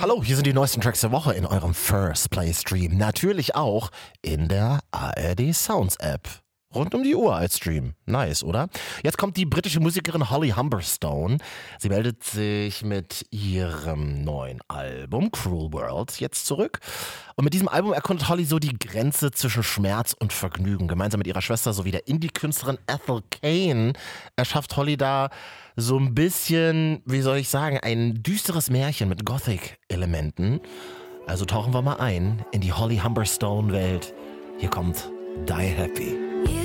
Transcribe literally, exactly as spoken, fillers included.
Hallo, hier sind die neuesten Tracks der Woche in eurem First Play Stream. Natürlich auch in der A R D Sounds App. Rund um die Uhr als Stream. Nice, oder? Jetzt kommt die britische Musikerin Holly Humberstone. Sie meldet sich mit ihrem neuen Album Cruel World jetzt zurück. Und mit diesem Album erkundet Holly so die Grenze zwischen Schmerz und Vergnügen. Gemeinsam mit ihrer Schwester sowie der Indie-Künstlerin Ethel Cain erschafft Holly da so ein bisschen, wie soll ich sagen, ein düsteres Märchen mit Gothic-Elementen. Also tauchen wir mal ein in die Holly Humberstone-Welt. Hier kommt Die Happy.